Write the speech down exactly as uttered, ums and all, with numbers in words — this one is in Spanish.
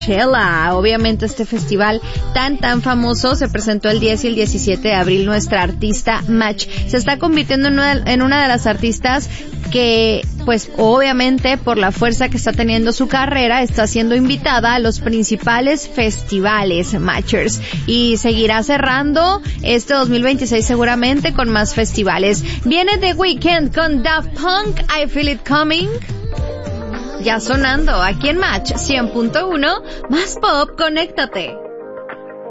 Coachella. Obviamente este festival tan tan famoso se presentó el diez y el diecisiete de abril. Nuestra artista Match se está convirtiendo en una, en una de las artistas que, pues obviamente por la fuerza que está teniendo su carrera, está siendo invitada a los principales festivales Matchers y seguirá cerrando este dos mil veintiséis seguramente con más festivales. Viene The Weeknd con Daft Punk, I Feel It Coming. Ya sonando aquí en Match cien punto uno, más pop, conéctate.